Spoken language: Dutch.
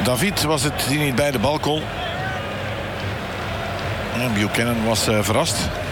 David was het die niet bij de bal kon. En Buchanan was verrast.